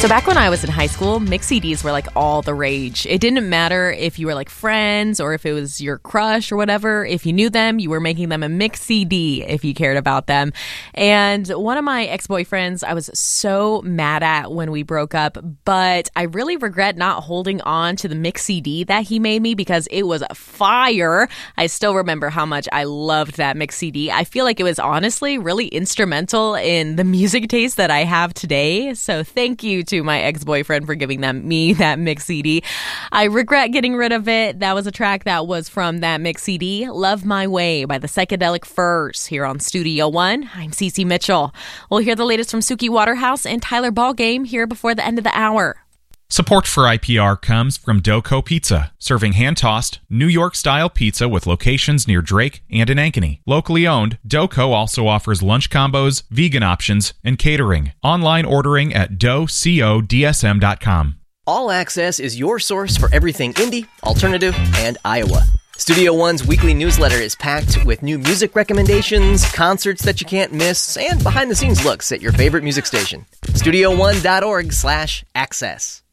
So back when I was in high school, mix CDs were like all the rage. It didn't matter if you were like friends or if it was your crush or whatever. If you knew them, you were making them a mix CD if you cared about them. And one of my ex-boyfriends I was so mad at when we broke up, but I really regret not holding on to the mix CD that he made me because it was fire. I still remember how much I loved that mix CD. I feel like it was honestly really instrumental in the music taste that I have today. So thank you to my ex-boyfriend for giving me that mix CD. I regret getting rid of it. That was a track that was from that mix CD, Love My Way by the Psychedelic Furs, here on Studio One. I'm Cece Mitchell. We'll hear the latest from Suki Waterhouse and Tyler Ballgame here before the end of the hour. Support for IPR comes from Doco Pizza, serving hand-tossed, New York-style pizza with locations near Drake and in Ankeny. Locally owned, Doco also offers lunch combos, vegan options, and catering. Online ordering at docodsm.com. All Access is your source for everything indie, alternative, and Iowa. Studio One's weekly newsletter is packed with new music recommendations, concerts that you can't miss, and behind-the-scenes looks at your favorite music station. StudioOne.org/access.